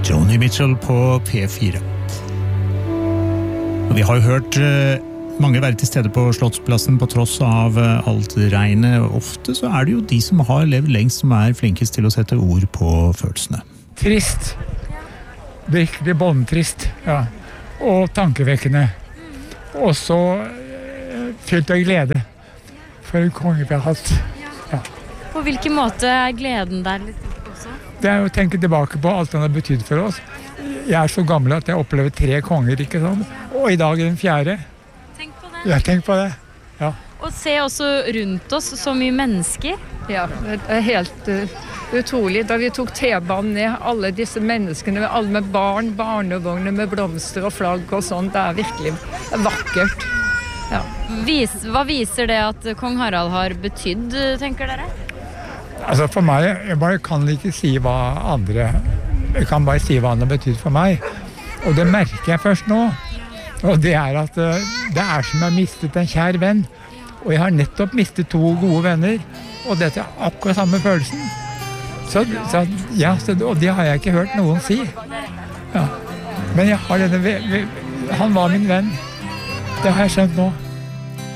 Joni Mitchell på P4. Og vi har jo hørt mange være til stede på Slottsplassen på tross av alt regnet. Ofte så det jo de som har levd lengst som flinkest til å sette ord på følelsene. Trist. Virkelig båndtrist, ja. Og tankevekkende. Og så fylt av glede for en konge vi har hatt. Ja. På hvilken måte gleden der litt også? Det å tenke tilbake på alt han har betydd for oss. Jeg så gammel at jeg opplever 3 konger, ikke sant? Og i dag den 4. Tenk på det. Ja, tenk på det. Ja. Og se også rundt oss så mye mennesker. Ja, det helt utrolig. Da vi tok T-banen ned, alle disse menneskene, alle med barn, barnevogner med blomster og flagg og sånn, det virkelig vakkert. Ja. Hva viser det at kong Harald har betydd, tenker dere? Altså for meg, jeg bare kan ikke si hva andre, jeg kan bare si hva han har betydd for meg. Og det merker jeg først nå. Og det at det som jeg mistet en kjær venn. Og jeg har nettopp mistet 2 gode venner. Og dette akkurat samme følelsen. Og det har jeg ikke hørt noen si. Ja. Men jeg har han var min venn. Det har jeg skjønt nå.